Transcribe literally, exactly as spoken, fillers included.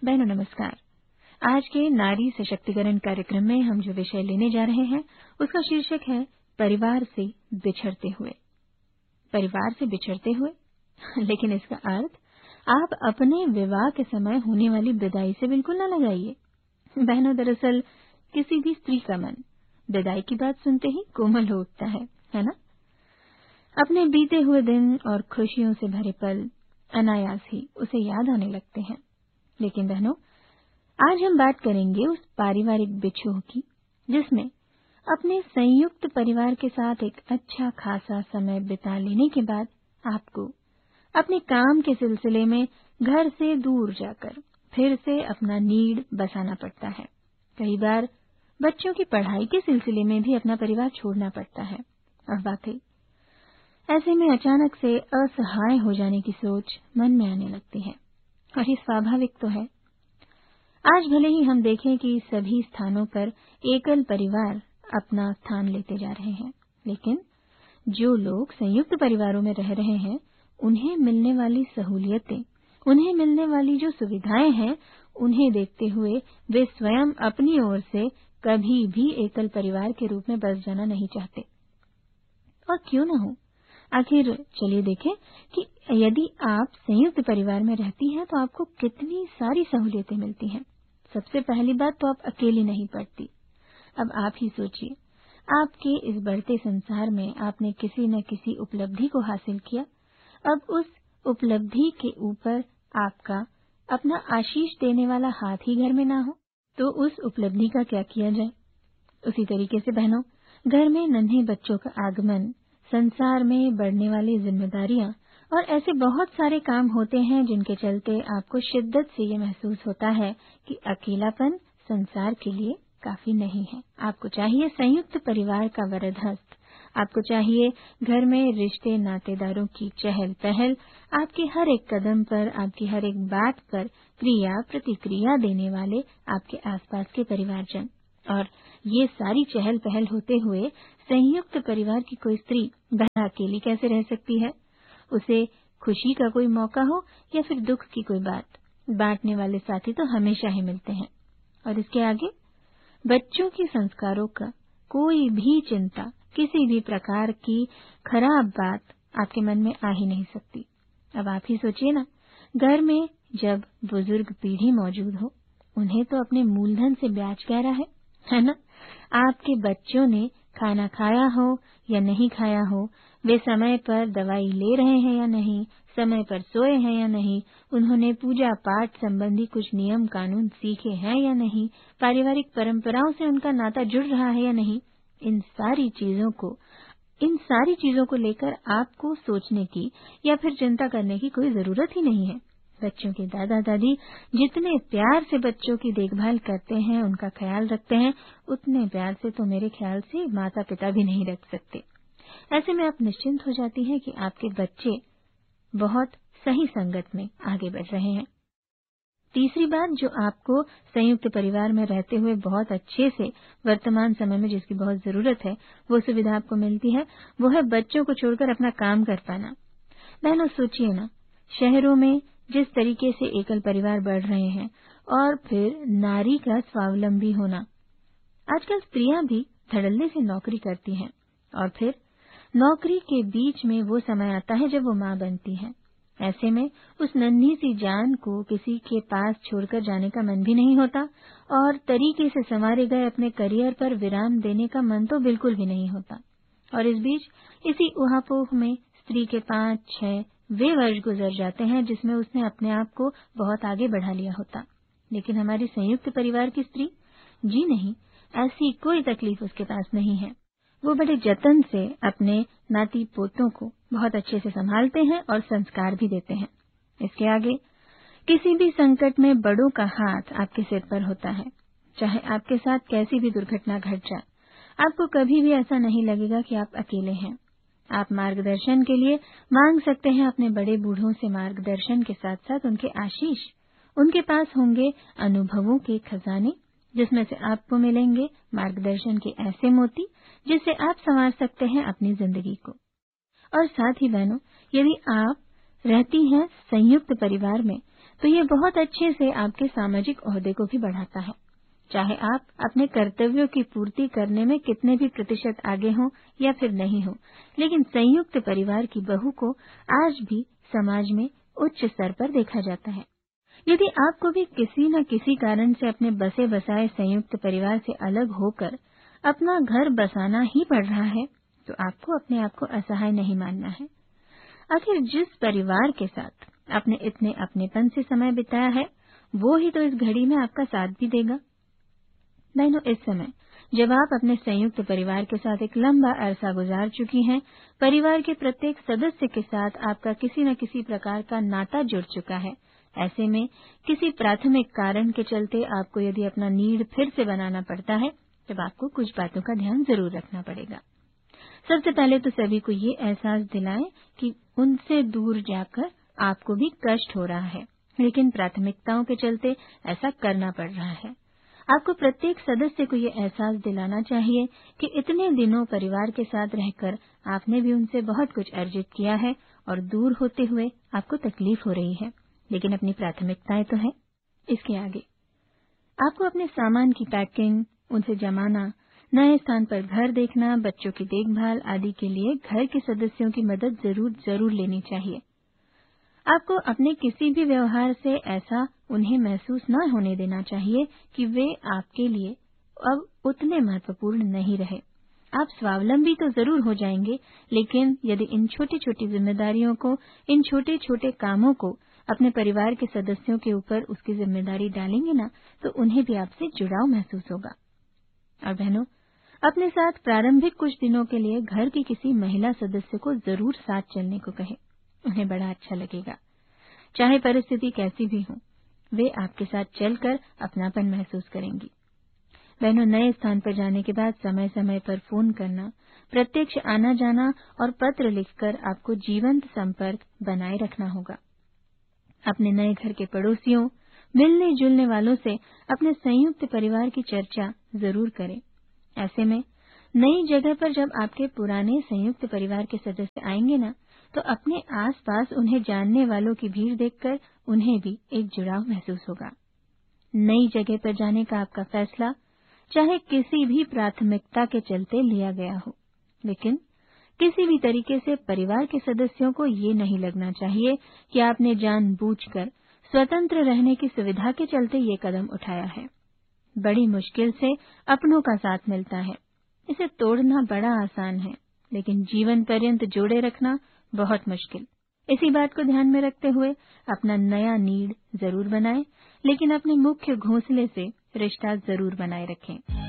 बहनों नमस्कार। आज के नारी सशक्तिकरण कार्यक्रम में हम जो विषय लेने जा रहे हैं उसका शीर्षक है परिवार से बिछड़ते हुए। परिवार से बिछड़ते हुए लेकिन इसका अर्थ आप अपने विवाह के समय होने वाली विदाई से बिल्कुल न लगाइए। बहनों, दरअसल किसी भी स्त्री का मन विदाई की बात सुनते ही कोमल हो उठता है, है ना? अपने बीते हुए दिन और खुशियों से भरे पल अनायास ही उसे याद आने लगते हैं। लेकिन बहनों, आज हम बात करेंगे उस पारिवारिक बिछोह की जिसमें अपने संयुक्त परिवार के साथ एक अच्छा खासा समय बिता लेने के बाद आपको अपने काम के सिलसिले में घर से दूर जाकर फिर से अपना नीड़ बसाना पड़ता है। कई बार बच्चों की पढ़ाई के सिलसिले में भी अपना परिवार छोड़ना पड़ता है। और वाकई ऐसे में अचानक से असहाय हो जाने की सोच मन में आने लगती है और ये स्वाभाविक तो है। आज भले ही हम देखें कि सभी स्थानों पर एकल परिवार अपना स्थान लेते जा रहे हैं, लेकिन जो लोग संयुक्त परिवारों में रह रहे हैं उन्हें मिलने वाली सहूलियतें, उन्हें मिलने वाली जो सुविधाएं हैं, उन्हें देखते हुए वे स्वयं अपनी ओर से कभी भी एकल परिवार के रूप में बस जाना नहीं चाहते। और क्यों न हो, आखिर चलिए देखें कि यदि आप संयुक्त परिवार में रहती हैं तो आपको कितनी सारी सहूलियतें मिलती हैं। सबसे पहली बात तो आप अकेली नहीं पड़ती। अब आप ही सोचिए, आपके इस बढ़ते संसार में आपने किसी न किसी उपलब्धि को हासिल किया। अब उस उपलब्धि के ऊपर आपका अपना आशीष देने वाला हाथ ही घर में ना हो तो उस उपलब्धि का क्या किया जाए। उसी तरीके से बहनों, घर में नन्हे बच्चों का आगमन, संसार में बढ़ने वाली जिम्मेदारियां और ऐसे बहुत सारे काम होते हैं जिनके चलते आपको शिद्दत से ये महसूस होता है कि अकेलापन संसार के लिए काफी नहीं है। आपको चाहिए संयुक्त परिवार का वरद हस्त, आपको चाहिए घर में रिश्ते नातेदारों की चहल पहल, आपके हर एक कदम पर, आपकी हर एक बात पर क्रिया प्रतिक्रिया देने वाले आपके आसपास के परिवारजन। और ये सारी चहल पहल होते हुए संयुक्त परिवार की कोई स्त्री वह अकेली कैसे रह सकती है? उसे खुशी का कोई मौका हो या फिर दुख की कोई बात, बांटने वाले साथी तो हमेशा ही मिलते हैं। और इसके आगे बच्चों के संस्कारों का कोई भी चिंता, किसी भी प्रकार की खराब बात आपके मन में आ ही नहीं सकती। अब आप ही सोचिए ना, घर में जब बुजुर्ग पीढ़ी मौजूद हो, उन्हें तो अपने मूलधन से ब्याज गहरा है, है ना? आपके बच्चों ने खाना खाया हो या नहीं खाया हो, वे समय पर दवाई ले रहे हैं या नहीं, समय पर सोए हैं या नहीं, उन्होंने पूजा पाठ संबंधी कुछ नियम कानून सीखे हैं या नहीं, पारिवारिक परंपराओं से उनका नाता जुड़ रहा है या नहीं, इन सारी चीजों को इन सारी चीजों को लेकर आपको सोचने की या फिर चिंता करने की कोई जरूरत ही नहीं है। बच्चों के दादा दादी जितने प्यार से बच्चों की देखभाल करते हैं, उनका ख्याल रखते हैं, उतने प्यार से तो मेरे ख्याल से माता पिता भी नहीं रख सकते। ऐसे में आप निश्चिंत हो जाती हैं कि आपके बच्चे बहुत सही संगत में आगे बढ़ रहे हैं। तीसरी बात जो आपको संयुक्त परिवार में रहते हुए बहुत अच्छे से वर्तमान समय में जिसकी बहुत जरूरत है, वो सुविधा आपको मिलती है, वो है बच्चों को छोड़कर अपना काम कर पाना। बहनों, सोचिए ना, शहरों में जिस तरीके से एकल परिवार बढ़ रहे हैं और फिर नारी का स्वावलंबी होना, आजकल स्त्रियां भी धड़ल्ले से नौकरी करती हैं और फिर नौकरी के बीच में वो समय आता है जब वो मां बनती है। ऐसे में उस नन्ही सी जान को किसी के पास छोड़कर जाने का मन भी नहीं होता और तरीके से संवारे गए अपने करियर पर विराम देने का मन तो बिल्कुल भी नहीं होता। और इस बीच इसी उहापोह में स्त्री के पांच छह वे वर्ष गुजर जाते हैं जिसमें उसने अपने आप को बहुत आगे बढ़ा लिया होता। लेकिन हमारी संयुक्त परिवार की स्त्री, जी नहीं, ऐसी कोई तकलीफ उसके पास नहीं है। वो बड़े जतन से अपने नाती पोतों को बहुत अच्छे से संभालते हैं और संस्कार भी देते हैं। इसके आगे किसी भी संकट में बड़ों का हाथ आपके सिर पर होता है। चाहे आपके साथ कैसी भी दुर्घटना घट जाए, आपको कभी भी ऐसा नहीं लगेगा कि आप अकेले हैं। आप मार्गदर्शन के लिए मांग सकते हैं अपने बड़े बूढ़ों से मार्गदर्शन के साथ साथ उनके आशीष। उनके पास होंगे अनुभवों के खजाने जिसमें से आपको मिलेंगे मार्गदर्शन के ऐसे मोती जिससे आप संवार सकते हैं अपनी जिंदगी को। और साथ ही बहनों, यदि आप रहती हैं संयुक्त परिवार में तो ये बहुत अच्छे से आपके सामाजिक ओहदे को भी बढ़ाता है। चाहे आप अपने कर्तव्यों की पूर्ति करने में कितने भी प्रतिशत आगे हों या फिर नहीं हो, लेकिन संयुक्त परिवार की बहू को आज भी समाज में उच्च स्तर पर देखा जाता है। यदि आपको भी किसी न किसी कारण से अपने बसे बसाए संयुक्त परिवार से अलग होकर अपना घर बसाना ही पड़ रहा है, तो आपको अपने आप को असहाय नहीं मानना है। आखिर जिस परिवार के साथ आपने इतने अपनेपन से समय बिताया है, वो ही तो इस घड़ी में आपका साथ भी देगा। बहनों, इस समय जब आप अपने संयुक्त परिवार के साथ एक लंबा अरसा गुजार चुकी हैं, परिवार के प्रत्येक सदस्य के साथ आपका किसी न किसी प्रकार का नाता जुड़ चुका है। ऐसे में किसी प्राथमिक कारण के चलते आपको यदि अपना नीड़ फिर से बनाना पड़ता है, तब आपको कुछ बातों का ध्यान जरूर रखना पड़ेगा। सबसे पहले तो सभी को ये एहसास दिलाएं कि उनसे दूर जाकर आपको भी कष्ट हो रहा है, लेकिन प्राथमिकताओं के चलते ऐसा करना पड़ रहा है। आपको प्रत्येक सदस्य को ये एहसास दिलाना चाहिए कि इतने दिनों परिवार के साथ रहकर आपने भी उनसे बहुत कुछ अर्जित किया है और दूर होते हुए आपको तकलीफ हो रही है, लेकिन अपनी प्राथमिकताएं तो है। इसके आगे आपको अपने सामान की पैकिंग, उनसे जमाना, नए स्थान पर घर देखना, बच्चों की देखभाल आदि के लिए घर के सदस्यों की मदद जरूर जरूर लेनी चाहिए। आपको अपने किसी भी व्यवहार से ऐसा उन्हें महसूस न होने देना चाहिए कि वे आपके लिए अब उतने महत्वपूर्ण नहीं रहे। आप स्वावलंबी तो जरूर हो जाएंगे, लेकिन यदि इन छोटी छोटी जिम्मेदारियों को, इन छोटे छोटे कामों को अपने परिवार के सदस्यों के ऊपर उसकी जिम्मेदारी डालेंगे ना, तो उन्हें भी आपसे जुड़ाव महसूस होगा। और बहनों, अपने साथ प्रारंभिक कुछ दिनों के लिए घर की किसी महिला सदस्य को जरूर साथ चलने को कहें। उन्हें बड़ा अच्छा लगेगा। चाहे परिस्थिति कैसी भी हो, वे आपके साथ चलकर अपनापन महसूस करेंगी। बहनों, नए स्थान पर जाने के बाद समय समय पर फोन करना, प्रत्यक्ष आना जाना और पत्र लिखकर आपको जीवंत संपर्क बनाए रखना होगा। अपने नए घर के पड़ोसियों, मिलने जुलने वालों से अपने संयुक्त परिवार की चर्चा जरूर करें। ऐसे में नई जगह पर जब आपके पुराने संयुक्त परिवार के सदस्य आएंगे ना, तो अपने आसपास उन्हें जानने वालों की भीड़ देखकर उन्हें भी एक जुड़ाव महसूस होगा। नई जगह पर जाने का आपका फैसला चाहे किसी भी प्राथमिकता के चलते लिया गया हो, लेकिन किसी भी तरीके से परिवार के सदस्यों को ये नहीं लगना चाहिए कि आपने जानबूझकर स्वतंत्र रहने की सुविधा के चलते ये कदम उठाया है। बड़ी मुश्किल से अपनों का साथ मिलता है, इसे तोड़ना बड़ा आसान है, लेकिन जीवन पर्यंत जोड़े रखना बहुत मुश्किल। इसी बात को ध्यान में रखते हुए अपना नया नीड़ जरूर बनाएं, लेकिन अपने मुख्य घोंसले से रिश्ता जरूर बनाए रखें।